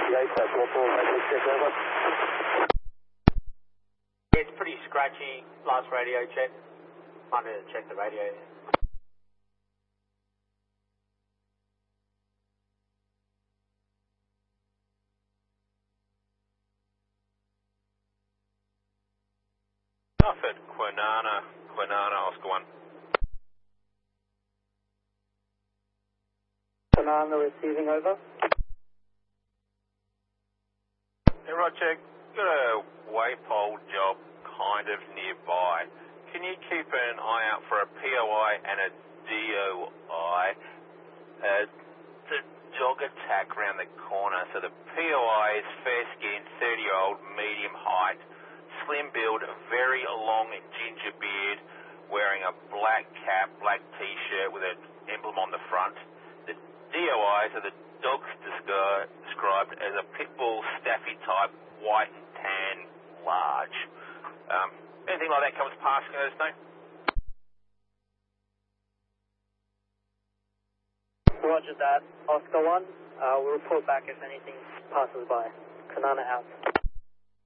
It's pretty scratchy, last radio check. Might need to check the radio. Off at Quinana, Oscar 1. Quinana receiving over. Hey Roger, got a waypole job kind of nearby. Can you keep an eye out for a POI and a DOI? The dog attack around the corner. So the POI is fair skinned, 30-year-old, medium height, slim build, very long ginger beard, wearing a black cap, black t-shirt with an emblem on the front. The DOIs are the dogs described as a pit bull staffy type, white and tan, large. Anything like that comes past, can I just know? Roger that. Oscar 1, we'll report back if anything passes by. Quinana out.